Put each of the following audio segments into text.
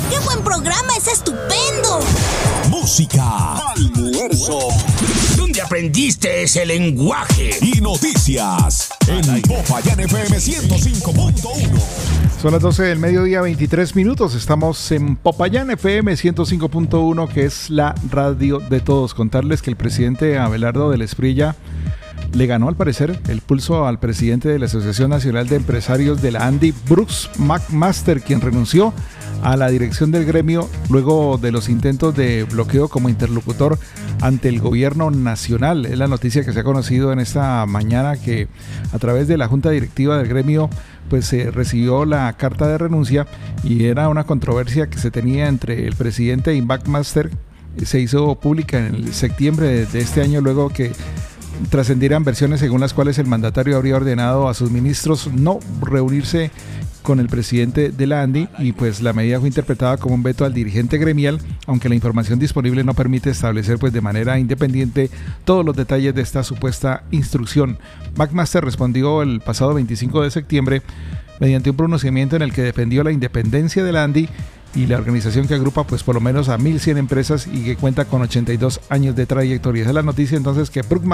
¡Qué buen programa! ¡Es estupendo! Música, almuerzo, ¿dónde aprendiste ese lenguaje? y noticias en Popayán FM 105.1. Son las 12 del mediodía, 23 minutos. Estamos en Popayán FM 105.1, que es la radio de todos. Contarles que el presidente Abelardo del Esprilla le ganó, al parecer, el pulso al presidente de la Asociación Nacional de Empresarios de la ANDI, Brooks McMaster, quien renunció a la dirección del gremio luego de los intentos de bloqueo como interlocutor ante el gobierno nacional. Es la noticia que se ha conocido en esta mañana, que a través de la junta directiva del gremio pues se recibió la carta de renuncia, y era una controversia que se tenía entre el presidente y McMaster. Se hizo pública en el septiembre de este año, luego que trascendieran versiones según las cuales el mandatario habría ordenado a sus ministros no reunirse con el presidente de la ANDI, y pues la medida fue interpretada como un veto al dirigente gremial, aunque la información disponible no permite establecer pues de manera independiente todos los detalles de esta supuesta instrucción. McMaster respondió el pasado 25 de septiembre mediante un pronunciamiento en el que defendió la independencia de la ANDI y la organización que agrupa pues por lo menos a 1.100 empresas y que cuenta con 82 años de trayectoria. Esa es la noticia entonces, que Brooks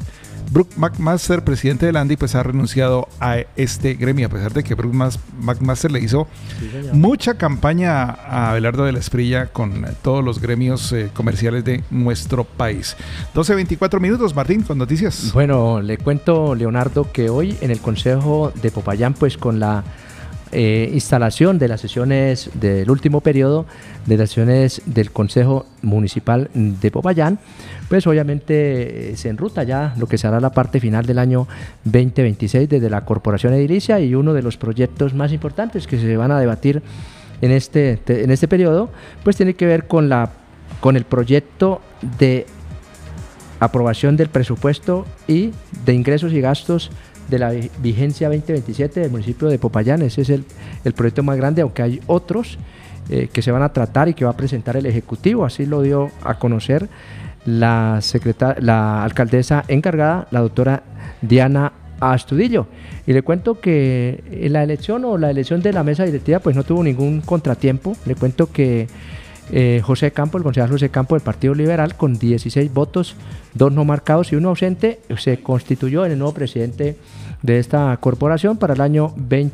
McMaster, presidente de la ANDI, pues ha renunciado a este gremio, a pesar de que Brooks McMaster le hizo mucha campaña a Abelardo del Esprilla con todos los gremios comerciales de nuestro país. 12:24 minutos, Martín, con noticias. Bueno, le cuento, Leonardo, que hoy en el Consejo de Popayán, pues con la instalación de las sesiones del último periodo de las sesiones del Consejo Municipal de Popayán, pues obviamente se enruta ya lo que será la parte final del año 2026 desde la Corporación Edilicia, y uno de los proyectos más importantes que se van a debatir en este periodo pues tiene que ver con el proyecto de aprobación del presupuesto y de ingresos y gastos de la vigencia 2027 del municipio de Popayán. Ese es el proyecto más grande, aunque hay otros que se van a tratar y que va a presentar el Ejecutivo. Así lo dio a conocer la alcaldesa encargada, la doctora Diana Astudillo. Y le cuento que la elección de la mesa directiva pues no tuvo ningún contratiempo. Le cuento que José Campo, el concejal José Campo del Partido Liberal, con 16 votos, 2 no marcados y 1 ausente, se constituyó en el nuevo presidente de esta corporación para el año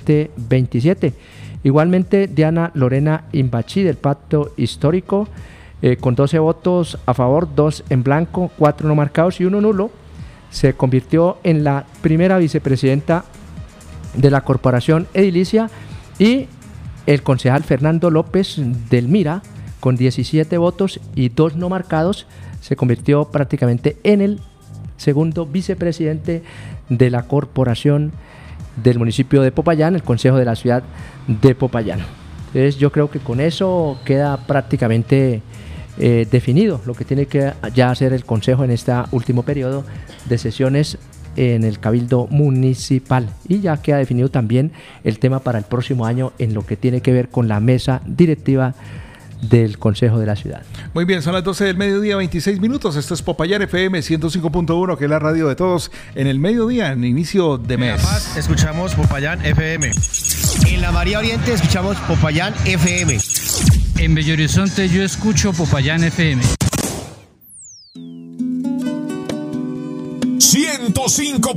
2027. Igualmente, Diana Lorena Imbachi del Pacto Histórico, con 12 votos a favor, 2 en blanco, 4 no marcados y 1 nulo, se convirtió en la primera vicepresidenta de la Corporación Edilicia. Y el concejal Fernando López del Mira, con 17 votos y 2 no marcados, se convirtió prácticamente en el segundo vicepresidente de la corporación del municipio de Popayán, el consejo de la ciudad de Popayán. Entonces yo creo que con eso queda prácticamente definido lo que tiene que ya hacer el consejo en este último periodo de sesiones en el Cabildo Municipal, y ya queda definido también el tema para el próximo año en lo que tiene que ver con la mesa directiva del Consejo de la Ciudad. Muy bien, son las 12 del mediodía, 26 minutos. Esto es Popayán FM 105.1, que es la radio de todos en el mediodía, en inicio de mes. En La Paz escuchamos Popayán FM. En la María Oriente escuchamos Popayán FM. En Bello Horizonte yo escucho Popayán FM. 105.1